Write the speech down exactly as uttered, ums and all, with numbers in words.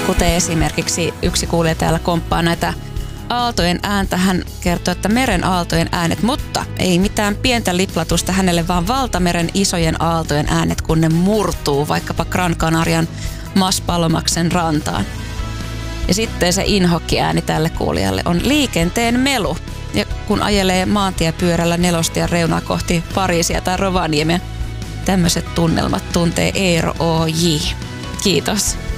kuten esimerkiksi yksi kuulija täällä komppaa näitä aaltojen ääntä. Hän kertoo, että meren aaltojen äänet, mutta ei mitään pientä liplatusta hänelle, vaan valtameren isojen aaltojen äänet, kun ne murtuu vaikkapa Gran Canarian Mas Palomaksen rantaan. Ja sitten se inhokkiääni tälle kuulijalle on liikenteen melu. Ja kun ajelee maantiepyörällä nelostien reunaa kohti Pariisia tai Rovaniemeä, tämmöiset tunnelmat tuntee Eero O J. Kiitos.